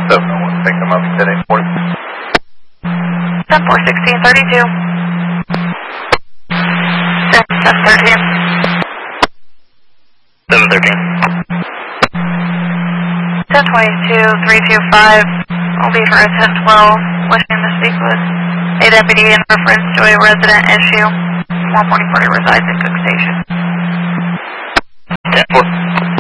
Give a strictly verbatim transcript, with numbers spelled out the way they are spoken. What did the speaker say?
seven oh one, pick them up, ten eight four. ten four sixteen thirty-two. ten thirteen. seven thirteen. ten twenty-two three two five. I'll be for a ten twelve. Wishing to speak with a deputy in reference to a resident issue. One morning party resides at Cook Station. ten four.